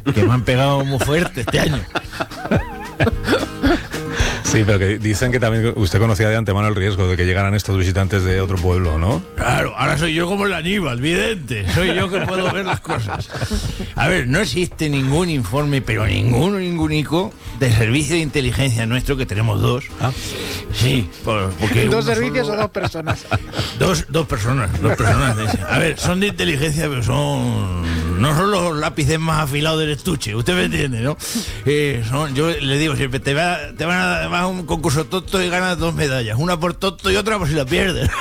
que me han pegado muy fuerte este año. Sí, pero que dicen que también usted conocía de antemano el riesgo de que llegaran estos visitantes de otro pueblo, ¿no? Claro, ahora soy yo como el Aníbal, vidente. Soy yo que puedo ver las cosas. A ver, no existe ningún informe, pero ningúnico, de servicio de inteligencia nuestro, que tenemos dos. Ah. Sí, porque... ¿Dos servicios o dos personas? Dos personas. A ver, son de inteligencia, pero no son los lápices más afilados del estuche, usted me entiende, ¿no? Yo le digo siempre, te van a dar un concurso tonto y ganas 2 medallas, una por tonto y otra por si la pierdes.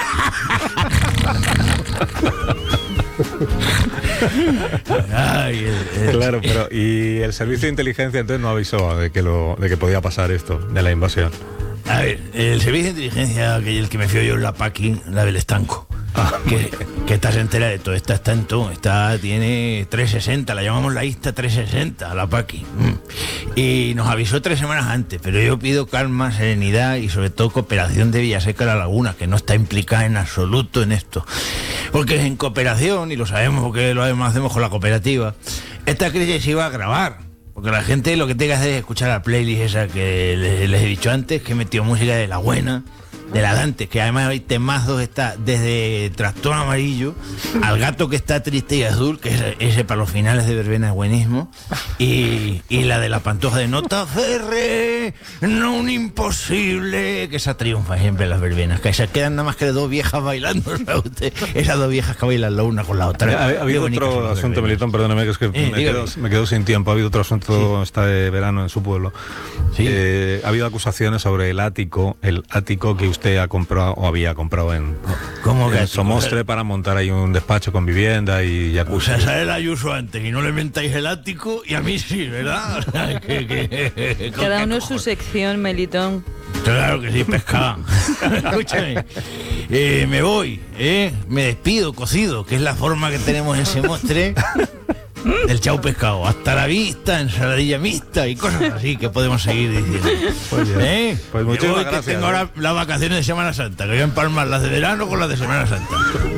Claro, pero y el servicio de inteligencia entonces no avisó de que podía pasar esto, de la invasión. A ver, el servicio de inteligencia, el que me fío yo es la PACI, la del estanco. Que esta se entera de todo, está en todo, tiene 360, la llamamos la ISTA 360, la PACI. Y nos avisó 3 semanas antes, pero yo pido calma, serenidad y sobre todo cooperación de Villaseca La Laguna, que no está implicada en absoluto en esto. Porque en cooperación, y lo sabemos porque lo hacemos con la cooperativa, esta crisis se iba a agravar. Porque la gente lo que tiene que hacer es escuchar la playlist esa que les he dicho antes, que he metido música de la buena, de la Dante, que además hay temazos, está desde Trastorno Amarillo al Gato que está triste y azul, que ese para los finales de verbena es buenísimo, y la de la Pantoja de Nota Ferre, no un imposible, que esa triunfa siempre en las verbenas, que se quedan nada más que 2 viejas bailando, ¿sabe usted? Esas 2 viejas que bailan la una con la otra. Ha habido otro asunto, Melitón, perdóname, que es que me quedo sin tiempo. Ha habido otro asunto de verano en su pueblo. Sí. Ha habido acusaciones sobre el ático que usted ha comprado o había comprado en Somostre para montar ahí un despacho con vivienda y jacuzzi. O sea, sale el Ayuso antes y no le mentáis el ático, y a mí sí, ¿verdad? Cada uno su sección, Melitón. Claro que sí, pescada. Escúchame, me voy, me despido, cocido, que es la forma que tenemos en Somostre. El chau pescado, hasta la vista, ensaladilla mixta y cosas así que podemos seguir diciendo. Pues muchísimas gracias. Tengo ahora las vacaciones de Semana Santa, que voy a empalmar las de verano con las de Semana Santa.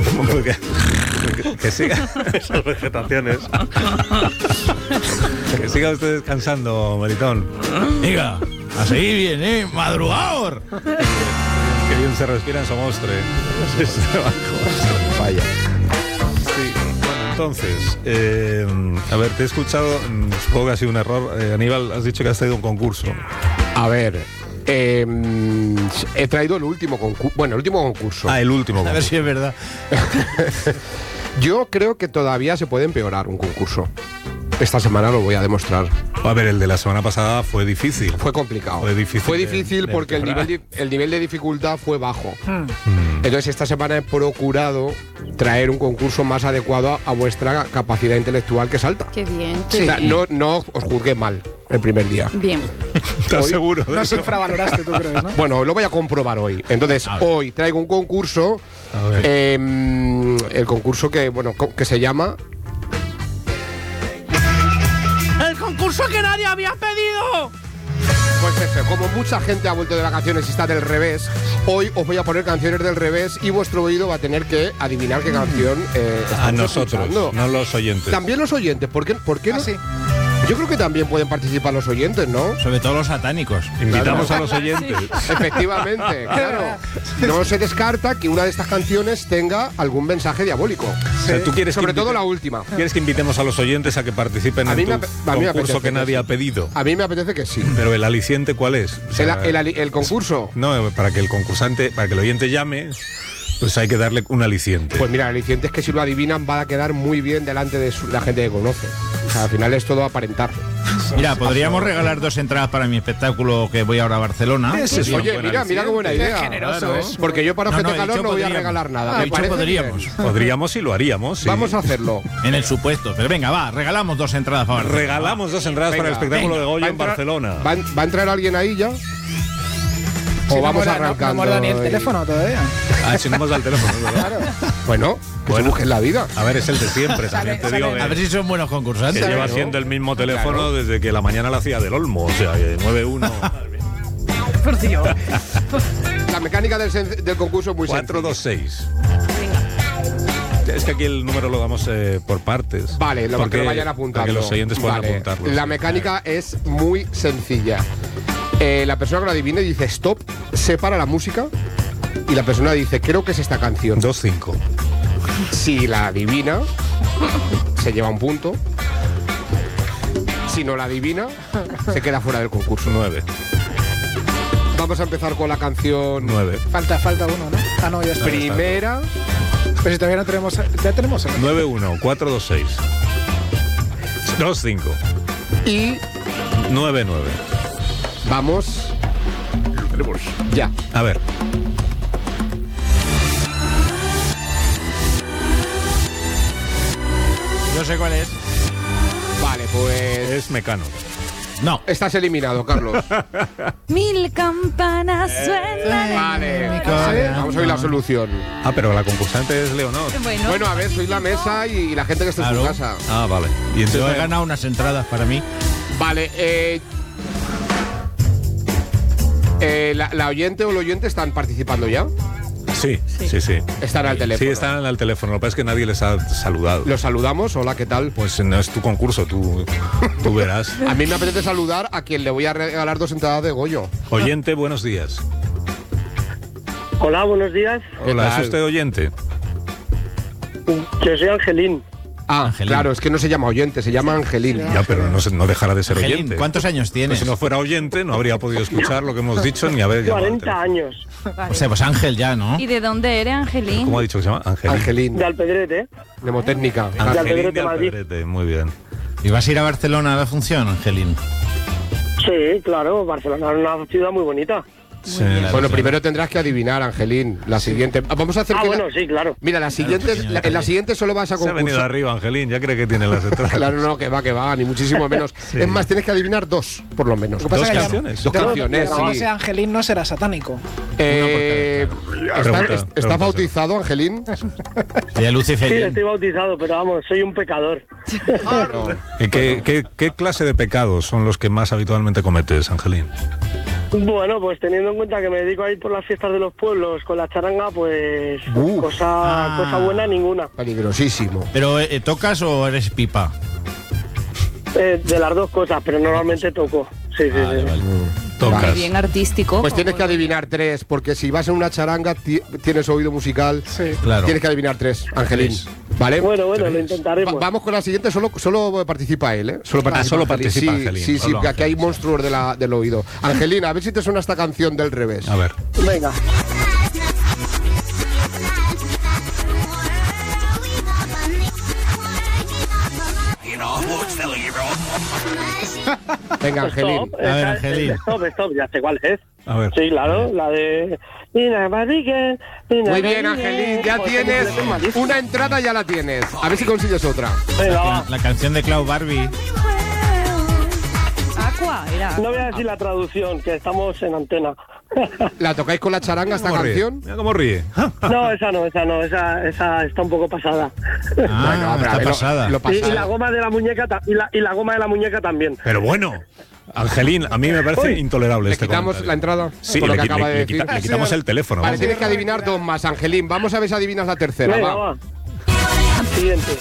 que siga esas vegetaciones. Que siga usted descansando, Melitón. Venga, a seguir bien, madrugador. Que bien se respira en Somostre. Vaya. Entonces, a ver, te he escuchado, supongo que ha sido un error, Aníbal, has dicho que has traído un concurso. A ver, he traído el último concurso. Bueno, el último concurso. El último concurso. A ver si es verdad. Yo creo que todavía se puede empeorar un concurso. Esta semana lo voy a demostrar. A ver, el de la semana pasada fue difícil. Fue complicado. Fue difícil porque el nivel de dificultad fue bajo. Entonces esta semana he procurado traer un concurso más adecuado a vuestra capacidad intelectual, que es alta. Qué bien. Sí. O sea, no os juzgué mal el primer día. Bien. ¿Estás seguro? No se infravaloraste, tú crees, ¿no? Bueno, lo voy a comprobar hoy. Entonces, hoy traigo un concurso. El concurso que se llama... ¡El concurso que nadie había pedido! Pues eso, como mucha gente ha vuelto de vacaciones y está del revés, hoy os voy a poner canciones del revés y vuestro oído va a tener que adivinar qué canción a nosotros, escuchando. No los oyentes. También los oyentes, ¿por qué no? Sí. Yo creo que también pueden participar los oyentes, ¿no? Sobre todo los satánicos. Invitamos a los oyentes. Efectivamente, claro. No se descarta que una de estas canciones tenga algún mensaje diabólico. O sea, ¿tú quieres sobre todo la última. ¿Quieres que invitemos a los oyentes a que participen en tu concurso que nadie ha pedido? A mí me apetece que sí. Pero el aliciente, ¿cuál es? O sea, el concurso. No, para que el concursante, para que el oyente llame, pues hay que darle un aliciente. Pues mira, el aliciente es que si lo adivinan va a quedar muy bien delante de la gente que conoce. O sea, al final es todo aparentar. Mira, podríamos regalar 2 entradas para mi espectáculo que voy ahora a Barcelona. Oye, mira qué buena idea. Qué generoso, claro. Porque yo para Ojete Calor no voy a regalar nada. Podríamos. Podríamos y lo haríamos. Sí. Vamos a hacerlo. En el supuesto. Pero venga, va, regalamos 2 entradas para Barcelona. Regalamos 2 entradas para el espectáculo de Goyo en Barcelona. ¿Va a entrar alguien ahí ya? ¿O vamos arrancando? No hemos dado ni el teléfono todavía. Si no hemos dado el teléfono, ¿verdad? Claro. Bueno, que se busquen la vida. A ver, es el de siempre, también te digo que... A ver si son buenos concursantes. Que lleva siendo el mismo teléfono desde que la mañana la hacía del Olmo, o sea, 91... Por Dios. La mecánica del concurso es muy 426. es que aquí el número lo damos por partes. Vale, lo que lo vayan apuntando. Para que los oyentes puedan apuntarlo. La mecánica es muy sencilla. La persona que lo adivine dice stop, separa la música y la persona dice creo que es esta canción. 2-5. Si la adivina, se lleva un punto. Si no la adivina, se queda fuera del concurso. 9. Vamos a empezar con la canción 9. Falta uno, ¿no? Ah, no, ya está. primera. Pero si todavía no tenemos... Ya tenemos... 9-1, 4-2-6. 2-5. Y 9-9. vamos. Ya. A ver. Yo sé cuál es. Vale, pues. Es Mecano. No. Estás eliminado, Carlos. 1000 campanas suenan. Vale. Vamos a oír la solución. Ah, pero la concursante es Leonor. Bueno, a ver, soy la mesa y la gente que está en su Claro. casa. Ah, vale. Y Yo he entonces ganado unas entradas para mí. Vale, la oyente o el oyente están participando ya. Sí. Están al teléfono. Sí, están al teléfono. Lo que pasa es que nadie les ha saludado. Los saludamos. Hola, ¿qué tal? Pues no es tu concurso, tú verás. A mí me apetece saludar a quien le voy a regalar 2 entradas de Goyo. Oyente, buenos días. Hola, buenos días. Hola, tal? ¿es usted oyente? Yo soy Angelín. Ah, Angelín. claro, es que no se llama oyente, se llama Angelín. Ya, pero no dejará de ser Angelín, oyente. ¿cuántos años Pues tienes? si no fuera oyente, no habría podido escuchar lo que hemos dicho ni haber llamado. 40 años. O sea, pues Ángel ya, ¿no? ¿Y de dónde eres, Angelín? ¿Cómo ha dicho que se llama? Angelín. Angelín, De Alpedrete. mnemotécnica. Angelín de Alpedrete, Madrid. Alpedrete, muy bien. ¿Y vas a ir a Barcelona a la función, Angelín? Sí, claro, Barcelona es una ciudad muy bonita. Sí. Bueno, primero tendrás que adivinar, Angelín. La siguiente. Vamos a hacer Ah, que bueno, la- sí, claro. Mira, en la siguiente solo vas a Se ha venido concursar. arriba, Angelín, ya cree que tiene las entradas. Claro, no, que va, ni muchísimo menos. Es más, tienes que adivinar 2, por lo menos. Lo que pasa ¿Dos es que ya- canciones? Dos canciones, No, sí. ese Angelín no será satánico. ¿Está Pregunta. bautizado, Angelín? Sería Lucy Sí, Felín. estoy bautizado, pero vamos, soy un pecador. No. ¿Qué clase de pecados son los que más habitualmente cometes, Angelín? Bueno, pues teniendo en cuenta que me dedico a ir por las fiestas de los pueblos con la charanga, pues cosa buena ninguna. Peligrosísimo. ¿Pero tocas o eres pipa? De las dos cosas, pero normalmente toco. Sí. Tocas. Muy bien artístico. Pues tienes que adivinar 3, porque si vas en una charanga, tienes oído musical. Sí. Claro. Tienes que adivinar 3, Angelín. 3. ¿Vale? Bueno, lo intentaremos. Vamos con la siguiente, solo participa él, ¿eh? Solo solo Angelín. participa Angelín. Sí, Solo que aquí hay Angelín. monstruos del oído. Angelín, a ver si te suena esta canción del revés. A ver. Venga. Venga, Angelín. Stop, A ver, esa- Angelín. Stop, ya sé cuál es. A ver. Sí, claro, la de... Muy bien, Angelín, ya tienes una entrada, ya la tienes. A ver si consigues otra. Venga, va. La canción de Clau Barbie. Aqua, era. No voy a decir la traducción, que estamos en antena. ¿La tocáis con la charanga esta ¿Cómo ríe? canción? Mira cómo ríe. No, esa no, esa está un poco pasada. Ah, pero a está ver, pasada. lo Y pasado. la goma de la muñeca y la goma de la muñeca también. Pero bueno, Angelín, a mí me parece Uy. intolerable ¿Le este quitamos comentario. la entrada? Sí, Por lo le que acaba de decir. quitamos el teléfono. Vale, vamos. tienes que adivinar 2 más, Angelín. Vamos a ver si adivinas la tercera. Venga, Va. va. Siguiente.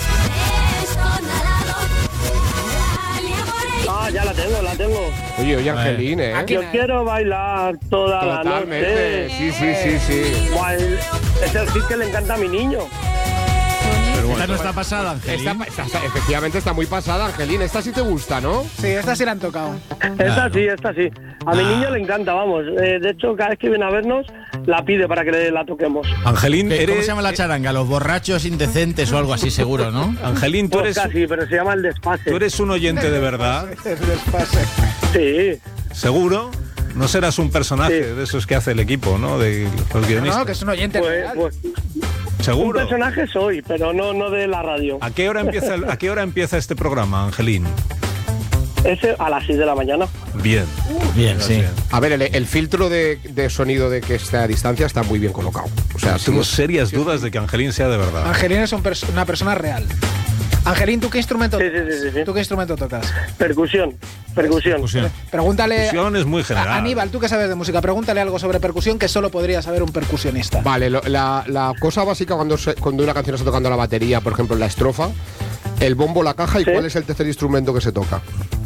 Ah, ya la tengo. Oye, Angelín, ¿eh? Yo quiero bailar toda la Totalmente. noche. Sí. Buah, es el hit que le encanta a mi niño. Esta no está pasada, Angelín. Efectivamente está muy pasada, Angelín. Esta sí te gusta, ¿no? Sí, esta sí la han tocado. Esta sí. A mi niño le encanta, vamos. De hecho, cada vez que viene a vernos, la pide para que la toquemos. Angelín, ¿Cómo eres... se llama la charanga? Los borrachos indecentes o algo así, seguro, ¿no? Angelín, tú Pues eres, casi, pero se llama el desfase. tú eres un oyente de verdad, Es desfase. Sí. seguro. No serás un personaje Sí. de esos que hace el equipo, ¿no? De los guionistas. No, que es un oyente Pues, real. un Seguro. personaje soy, pero no de la radio. ¿A qué hora empieza este programa, Angelín? Ese a las 6 de la mañana. Bien. Bien, sí. A ver, el filtro de sonido de que está a distancia está muy bien colocado. O sea, Tengo serias dudas de que Angelín sea de verdad. Angelín es una persona real. Angelín, ¿tú qué instrumento Sí. ¿Tú qué instrumento tocas? Percusión. Pregúntale Percusión es muy general. Aníbal, tú que sabes de música, pregúntale algo sobre percusión que solo podría saber un percusionista. Vale, la cosa básica cuando una canción está tocando la batería, por ejemplo, en la estrofa, el bombo, la caja y Sí. cuál es el tercer instrumento que se toca.